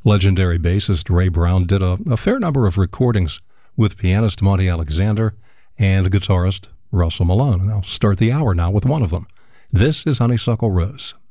Legendary bassist Ray Brown did a fair number of recordings with pianist Monty Alexander and guitarist Russell Malone. And I'll start the hour now with one of them. This is Honeysuckle Rose.